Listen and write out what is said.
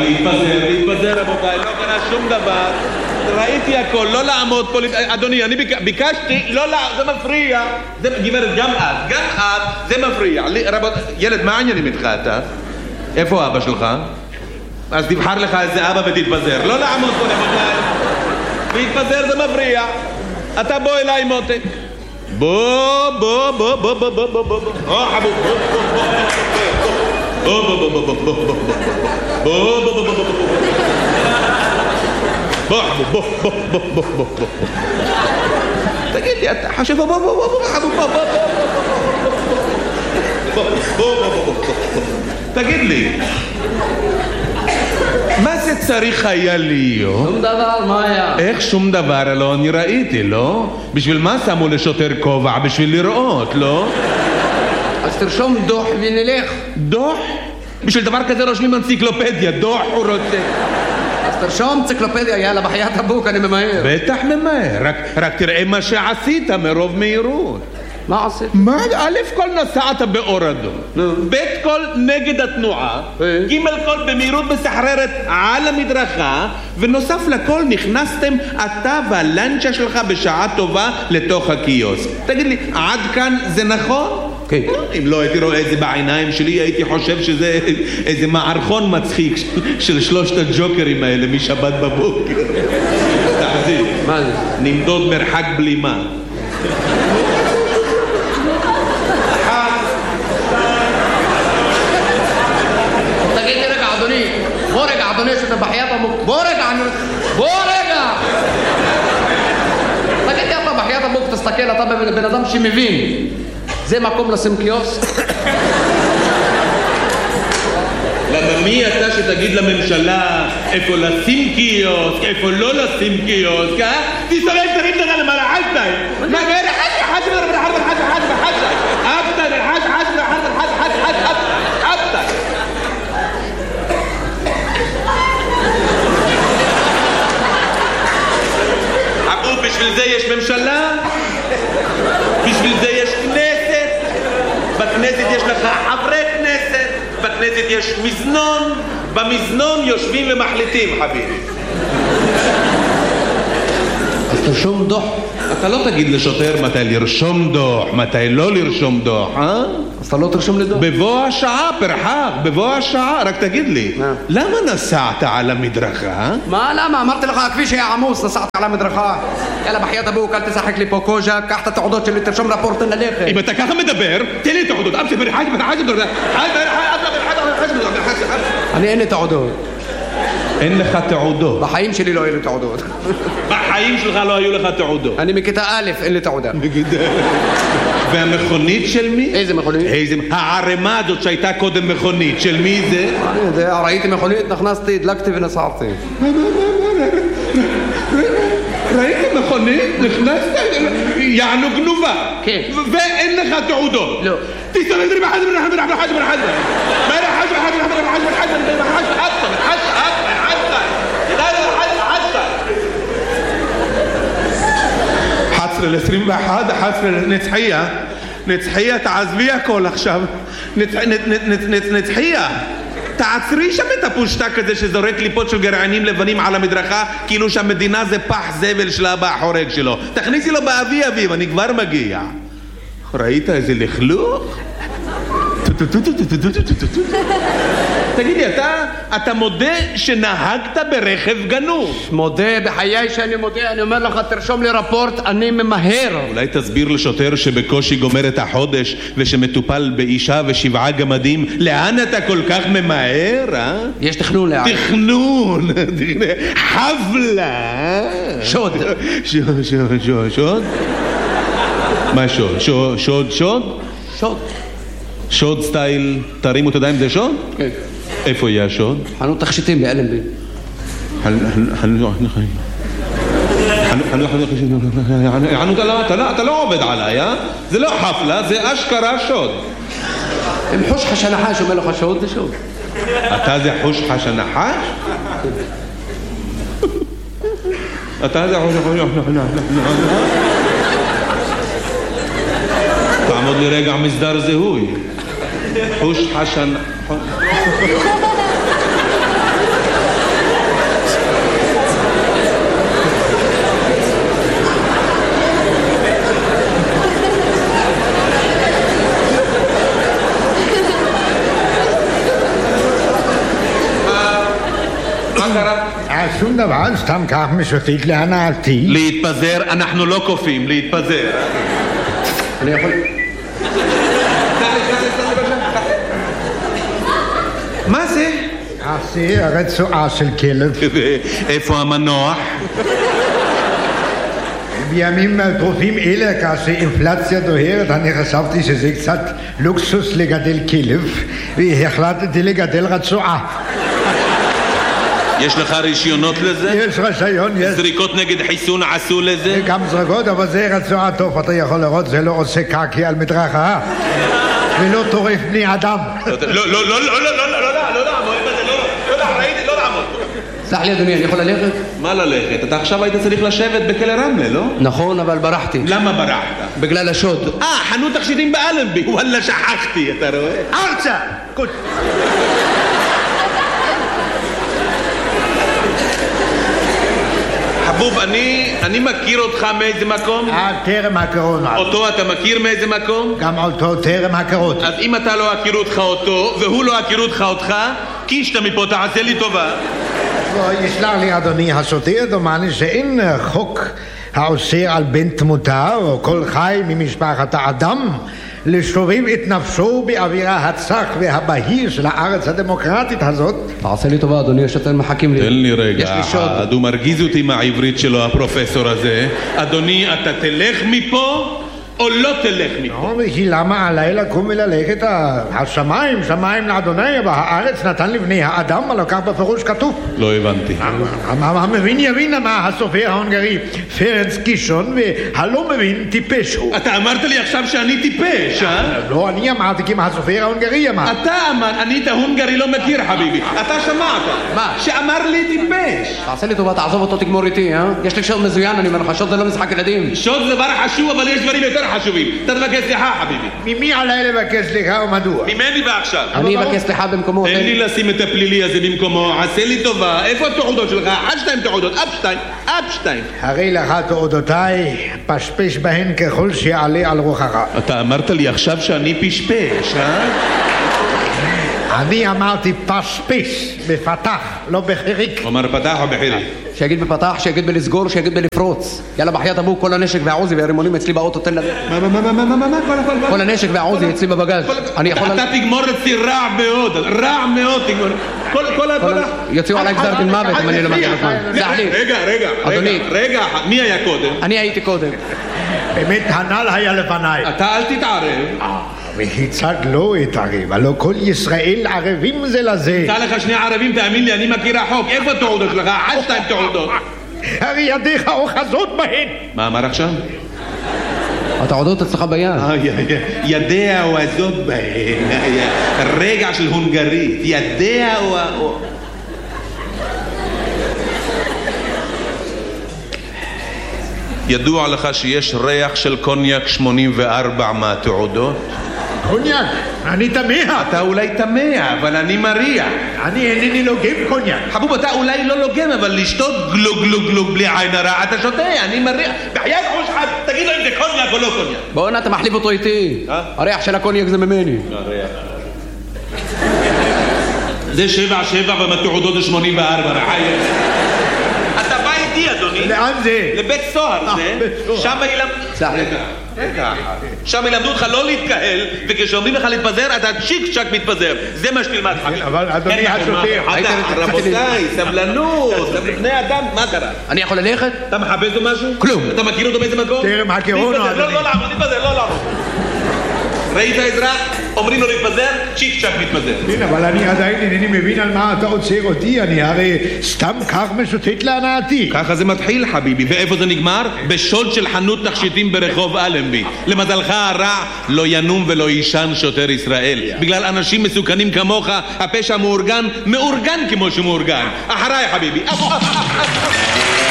להתפזר רבותיי, לא קרה שום דבר. ראיתי הכל, לא לעמוד פה, אדוני, אני ביקשתי, לא, זה מפריע. גברת, גם את, זה מפריע. ילד, מה העניינים איתך אתה? איפה אבא שלך? אז תבחר לך איזה אבא ותתפזר. לא לעמוד פה רבותיי. להתפזר זה מפריע. אתה בוא אליי מותק. בוא חבוב, בוא תגיד לי, אתה חושב בוא תגיד לי, מה זה צריך היה להיות? שום דבר, מה היה? איך שום דבר? לא, אני ראיתי, לא? בשביל מה שמו לשוטר כובע? בשביל לראות, לא? אז תרשום דוח ונלך. דוח? בשביל דבר כזה רושמים אנציקלופדיה, דוח הוא רוצה. אז תרשום אנציקלופדיה, יאללה, בחיית הבוק, אני ממהר. בטח ממהר, רק תראה מה שעשית מרוב מהירות. מה עשית? מה? א' כל נסעת באור אדום, ב' כל נגד התנועה, ג' כל במהירות מסחררת על המדרכה, ונוסף לכל נכנסתם אתה והלנצ'ה שלך בשעה טובה לתוך הקיוסק. תגיד לי, עד כאן זה נכון? כן. אם לא הייתי רואה את זה בעיניים שלי, הייתי חושב שזה איזה מערכון מצחיק של שלושת הג'וקרים האלה משבת בבוקר. תחזיר. מה זה? נמדוד מרחק בלימה. אדוני שאתה בחיית הבוק, בוא רגע תגיד לי אתה בחיית הבוק, תסתכל, אתה בן אדם שמבין, זה מקום לשים קיוסק? למה מי אתה שתגיד לממשלה איפה לשים קיוסק, איפה לא לשים קיוסק, אה? תסתכל תרים לך למעלה חשתיים מה גאלה חשתיים בשביל זה יש ממשלה, בשביל זה יש כנסת, בכנסת יש לך חברי כנסת, בכנסת יש מזנון, במזנון יושבים ומחליטים חביבי. אז תרשום דוח. אתה לא תגיד לשוטר מתי לרשום דוח, מתי לא לרשום דוח, אה? אז אתה לא תרשום לי דוח? בבוא השעה, פרחק, בבוא השעה, רק תגיד לי, למה נסעת על המדרכה? מה למה? אמרתי לך, הכביש היה עמוס, נסעתי על המדרכה. יאללה בחיית הבוק, אל תשחק לי פה קוז'ה, קח את התעודות שלי, תרשום רפורט ללכת. אם אתה ככה מדבר, תן לי תעודות, אני אין לי תעודות. אין לך תעודות? בחיים שלי לא היו לי תעודות. בחיים שלך לא היו לך תעודות? אני מכיתה א', אין לי תעודה. והמכונית של מי? איזה מכונית? הערימה הזאת שהייתה קודם מכונית, של מי זה? אני יודע, ראיתי מכונית, נכנסתי, הדלקתי ונסעתי. ראיתי מכונית, נכנסת, יענו גנובה. כן. ואין לך תעודות? לא. תסתכל לי בחזר נצחיה, תעזבי הכל עכשיו. נצחיה, תעצרי שם את הפושטק הזה שזורק ליפות של גרעינים לבנים על המדרכה כאילו שהמדינה זה פח זבל של אבא החורג שלו. תכניסי לו באביב, אני כבר מגיע. ראית איזה לכלוך? תגידי, אתה מודה שנהגת ברכב גנוב? מודה, בחיי שאני מודה, אני אומר לך, תרשום לי רפורט, אני ממהר. אולי תסביר לשוטר שבקושי גומר את החודש ושמטופל באישה ו7 גמדים, לאן אתה כל כך ממהר, אה? יש תכנון לאן. תכנון, חבלה. שוד. שוד? מה שוד? שוד? שוד. שוד סטייל, תרימו את הידיים, זה שוד? כן. איפה יהיה השוד? חנות תכשיטים באלנבי. אתה לא עובד עליי, אה? זה לא חפלה, זה אשכרה שוד. אם חוש חשנחש אומר לך שוד, זה שוד. אתה זה חוש חשנחש? אתה זה חוש חשנחש? תעמוד לי רגע מסדר זהוי. חוש חשן... מה קרה? שום דבר, סתם כך משוטט להנאתי. להתפזר, אנחנו לא כופים, להתפזר. אני יכול... מה זה? זה הרצועה של כלב. איפה המנוח? בימים טרופים אלה, כאשר אינפלציה דוהרת, אני חשבתי שזה קצת לוקסוס לגדל כלב, והחלטתי לגדל רצועה. יש לך רישיונות לזה? יש רישיון, יש. זריקות נגד חיסון עשו לזה? גם זריקות, אבל זה רצועה טוב, אתה יכול לראות, זה לא עושה קקי על מדרכה, ולא טורף בני אדם. לא לעמוד. סלח לי אדוני, אני יכול ללכת? מה ללכת? אתה עכשיו היית צריך לשבת בכלא רמלה, לא? נכון, אבל ברחתי. למה ברחת? בגלל השוד. חנות תכשיטים באלנבי. וואלה, שכחתי, אתה רואה? ארצה! חבוב, אני מכיר אותך מאיזה מקום? טרם הכרות. אותו אתה מכיר מאיזה מקום? גם אותו טרם הכרות. אז אם אתה לא הכיר אותך אותו, והוא לא הכיר אותך, קישת מפה, תעשה לי טובה. יסלח לי אדוני השוטר, דומני שאין חוק האוסר על בן תמותה או כל חי ממשפחת האדם לשובב את נפשו באווירה הצח והבהיר של הארץ הדמוקרטית הזאת. תעשה לי טובה אדוני, שאתם מחכים לי. תן לי רגע, יש לי שוד. הוא מרגיז אותי מהעברית שלו, הפרופסור הזה. אדוני, אתה תלך מפה או לא תלך מפה? וכי למה עליי לקום וללכת? השמיים, שמיים לאדוני, והארץ נתן לבני האדם, הלא כך בפירוש כתוב. לא הבנתי. המבין יבין מה הסופר ההונגרי פרנץ קישון, והלא מבין טיפש הוא. אתה אמרת לי עכשיו שאני טיפש, אה? לא, אני אמרתי כי מה הסופר ההונגרי אמר. אתה אמר, אני את ההונגרי לא מכיר חביבי. אתה שמעת. מה? שאמר לי טיפש. תעשה לי טובה, תעזוב אותו, תגמור איתי, אה? יש לי שוד מזוין, אני אומר לך, שוד זה לא משחק ילדים. שוד זה דבר חשוב, אבל יש דברים יותר חשובים. אתה תבקש סליחה, חביבי. ממי עליי לבקש סליחה ומדוע? ממני ועכשיו. אני אבקש סליחה במקומו. תן לי לשים את הפלילי הזה במקומו, עשה לי טובה. איפה התעודות שלך? עד 2 תעודות, עד 2. הרי לך תעודותיי, פשפש בהן ככל שיעלה על רוחך. אתה אמרת לי עכשיו שאני פשפש, אה? אני אמרתי פשפש, בפתח, לא בחיריק. הוא אמר פתח או בחיריק? שיגיד בפתח, שיגיד בלסגור, שיגיד בלפרוץ. יאללה בחייאת אבו, כל הנשק והעוזי והרימונים אצלי באוטו, תן לזה. מה? כל הנשק והעוזי אצלי בבגז. אתה תגמור אצלי רע מאוד תגמור. כל העבודה. יוציאו עליי גזר דין מוות אם אני לא מגיע לזמן. סלח לי. רגע, מי היה קודם? אני הייתי קודם. באמת הנ"ל היה לפניי. אתה אל תתערב. וכיצד לא אתערב? הלא כל ישראל ערבים זה לזה. יצא לך 2 ערבים, תאמין לי, אני מכיר החוק. איפה התעודות שלך? עד 2 תעודות. הרי ידיך אוחזות בהן. מה אמר עכשיו? התעודות אצלך ביד. ידיה אוחזות בהן. רגע של הונגרית. ידיה או... ידוע לך שיש ריח של קוניאק 84 מהתעודות? קוניאק? אני תמה. אתה אולי תמה, אבל אני מריח. אני אינני לוגם קוניאק. חבוב, אתה אולי לא לוגם, אבל לשתות גלוג בלי עין הרע, אתה שותה, אני מריח. בחיית ראש אחד, תגיד לו אם זה קוניאק או לא קוניאק. בוא הנה, אתה מחליף אותו איתי. הריח של הקוניאק זה ממני. זה 7 ומהתעודות זה 84, רחיים. אתה בא איתי, אדוני. לאן זה? לבית סוהר זה. שם ילמדו... רגע. שם ילמדו אותך לא להתקהל, וכשאומרים לך להתפזר, אתה צ'יק צ'ק מתפזר. זה מה שתלמד חביב. אבל אדוני השוטר. רבותיי, סבלנות, בני אדם, מה קרה? אני יכול ללכת? אתה מחפש לו משהו? כלום. אתה מכיר אותו באיזה מקום? טרם הכירונו, אדוני. לא לעמוד, להתפזר, לא לעמוד. ראית אזרח? אומרים לו להתפזר, צ'יק צ'ק מתפזר. כן, אבל אני עדיין אינני מבין על מה אתה עוצר אותי, אני הרי סתם כך משוטט להנאתי. ככה זה מתחיל חביבי, ואיפה זה נגמר? בשוד של חנות תכשיטים ברחוב אלנבי. למזלך הרע, לא ינום ולא יישן שוטר ישראל. בגלל אנשים מסוכנים כמוך, הפשע מאורגן כמו שמאורגן. אחריי חביבי.